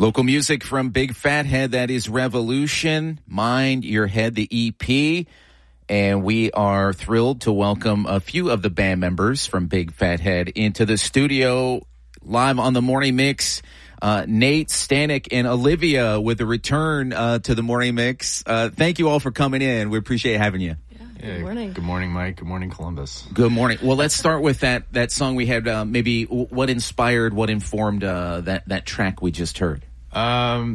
Local music from Big Fat Head, that is Revolution, Mind Your Head, the EP. And we are thrilled to welcome a few of the band members from Big Fat Head into the studio, live on the Morning Mix. Nate, Stanek, and Olivia with a return to the Morning Mix. Thank you all for coming in. We appreciate having you. Good morning. Good morning, Mike. Good morning, Columbus. Good morning. Well, let's start with that song we had. Maybe what inspired, what informed that track we just heard? I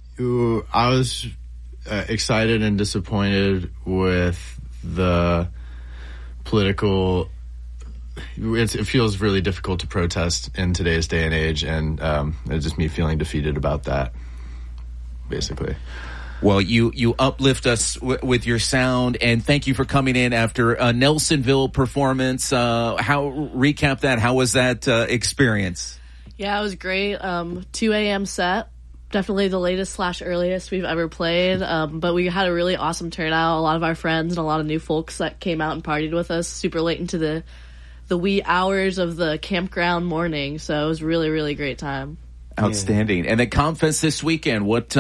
was excited and disappointed with the political. It feels really difficult to protest in today's day and age, and it's just me feeling defeated about that, basically. Well, you uplift us with your sound, and thank you for coming in after a Nelsonville performance. Recap that. How was that experience? Yeah, it was great. 2 a.m. set. Definitely the latest / earliest we've ever played. But we had a really awesome turnout. A lot of our friends and a lot of new folks that came out and partied with us super late into the wee hours of the campground morning. So it was really, really great time. Outstanding. And the ComFest this weekend, what's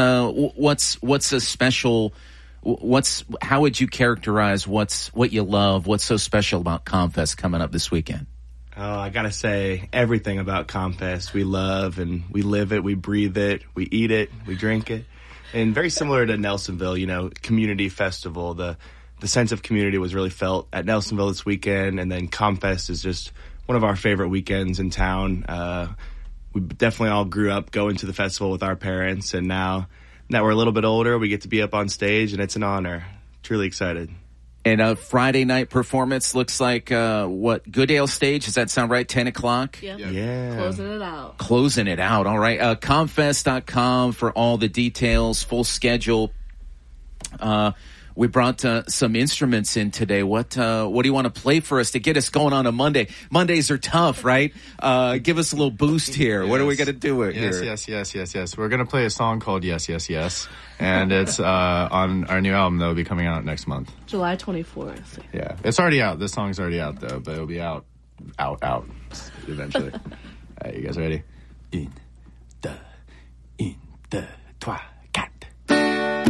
a special, how would you characterize what you love, what's so special about ComFest coming up this weekend? Oh, I gotta say everything about ComFest we love, and we live it, we breathe it, we eat it, we drink it. And very similar to Nelsonville, community festival, the sense of community was really felt at Nelsonville this weekend, and then ComFest is just one of our favorite weekends in town. We definitely all grew up going to the festival with our parents, and now that we're a little bit older, we get to be up on stage, and it's an honor. Truly excited. And a Friday night performance looks like, Goodale Stage? Does that sound right? 10 o'clock? Yep. Yeah. Closing it out. All right. Comfest.com for all the details, full schedule. We brought some instruments in today. What do you want to play for us to get us going on a Monday? Mondays are tough, right? Give us a little boost here. Yes. What are we going to do here? Yes. We're going to play a song called Yes, Yes, Yes. And it's on our new album that will be coming out next month. July 24th. Yeah. It's already out. This song's already out, though, but it'll be out eventually. All right, you guys ready? 1, 2, 3.